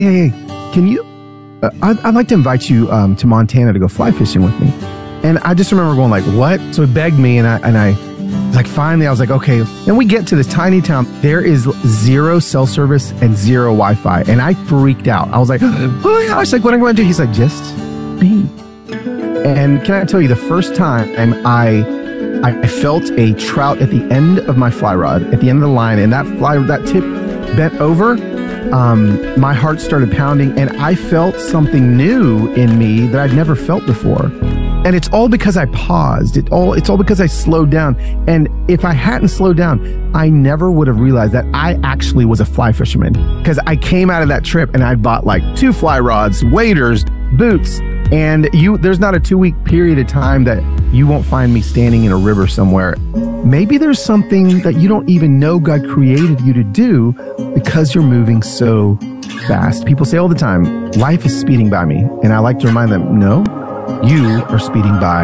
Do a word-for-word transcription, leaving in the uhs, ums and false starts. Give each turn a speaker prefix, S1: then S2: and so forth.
S1: hey, hey, can you, uh, I'd, I'd like to invite you um, to Montana to go fly fishing with me. And I just remember going like, what? So he begged me, and I, and I, like, finally, I was like, okay. And we get to this tiny town. There is zero cell service and zero Wi-Fi. And I freaked out. I was like, oh my gosh, like, what am I going to do? He's like, just be. And can I tell you, the first time I, I felt a trout at the end of my fly rod, at the end of the line, and that fly, that tip bent over, um, my heart started pounding, and I felt something new in me that I'd never felt before. And it's all because I paused. It all, it's all because I slowed down. And if I hadn't slowed down, I never would have realized that I actually was a fly fisherman. Because I came out of that trip and I bought like two fly rods, waders, boots. And you, there's not a two week period of time that you won't find me standing in a river somewhere. Maybe there's something that you don't even know God created you to do because you're moving so fast. People say all the time, life is speeding by me. And I like to remind them, no. You are speeding by